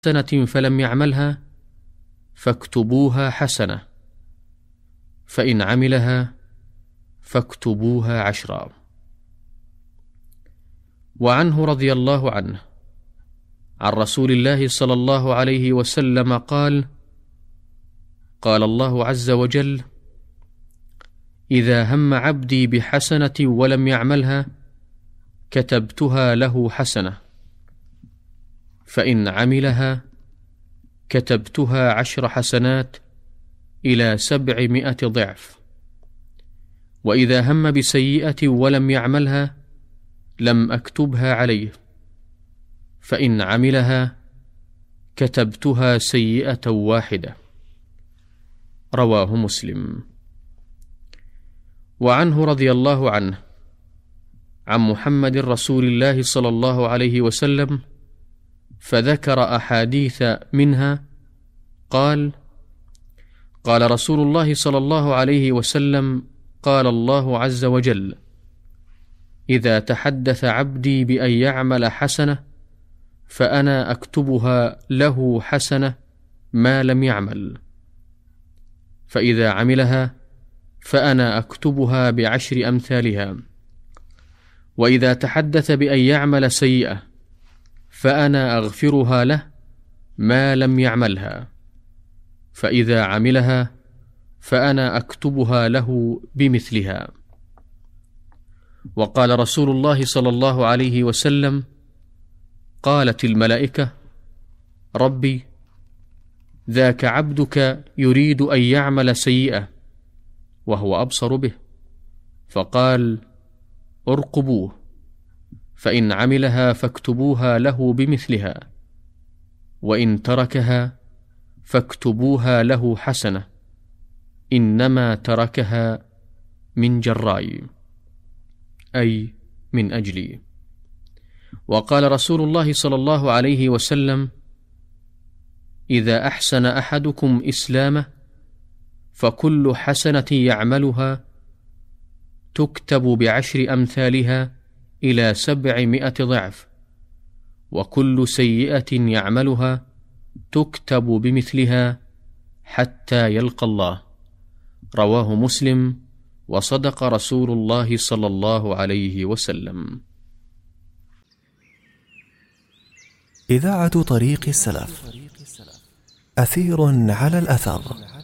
حسنة فلم يعملها فاكتبوها حسنة، فإن عملها فاكتبوها 10. وعنه رضي الله عنه عن رسول الله صلى الله عليه وسلم قال: قال الله عز وجل: إذا هم عبدي بحسنة ولم يعملها كتبتها له حسنة، فإن عملها كتبتها 10 حسنات إلى 700 ضعف. وإذا هم بسيئة ولم يعملها لم أكتبها عليه، فإن عملها كتبتها سيئة واحدة. رواه مسلم. وعنه رضي الله عنه عن محمد رسول الله صلى الله عليه وسلم فذكر أحاديث منها قال: قال رسول الله صلى الله عليه وسلم: قال الله عز وجل: إذا تحدث عبدي بأن يعمل حسنة فأنا أكتبها له حسنة ما لم يعمل، فإذا عملها فأنا أكتبها ب10 أمثالها. وإذا تحدث بأن يعمل سيئة فأنا أغفرها له ما لم يعملها، فإذا عملها فأنا أكتبها له بمثلها. وقال رسول الله صلى الله عليه وسلم: قالت الملائكة: ربي، ذاك عبدك يريد أن يعمل سيئة وهو أبصر به، فقال: ارقبوه، فإن عملها فاكتبوها له بمثلها، وإن تركها فاكتبوها له حسنة، إنما تركها من جراي، أي من أجلي. وقال رسول الله صلى الله عليه وسلم: إذا أحسن أحدكم إسلامه فكل حسنة يعملها تكتب ب10 أمثالها إلى 700 ضعف، وكل سيئة يعملها تكتب بمثلها حتى يلقى الله. رواه مسلم. وصدق رسول الله صلى الله عليه وسلم. إذاعة طريق السلف، أثير على الأثر.